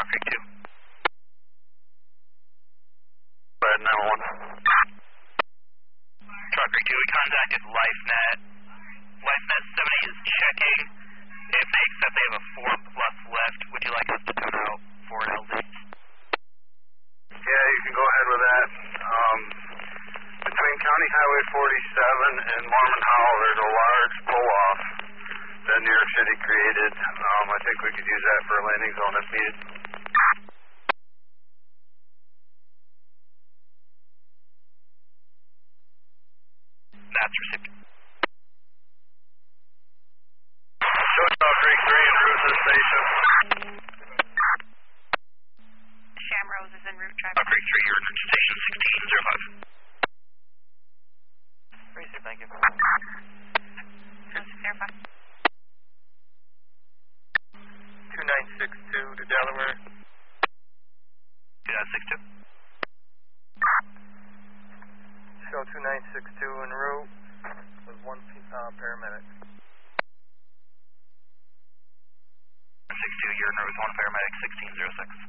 Creek 2. Go ahead, 911. Rock Creek 2, we contacted LifeNet. LifeNet 70 is checking. If they accept they have a 4 plus left, would you like us to tune out for an LD? Yeah, you can go ahead with that. Between County Highway 47 and Mormon Howell, there's a large pull-off that New York City created. I think we could use that for a landing zone if needed. That's received. Choctaw Creek 3 en route to the station. Shamrose is en route, traffic. Choctaw Creek 3, you're in station 1605. Received, thank you. Just verify. 2962 to Delaware. 2962. Show 2962 en route with one paramedic. 62, you're in route with 1 paramedic, 1606.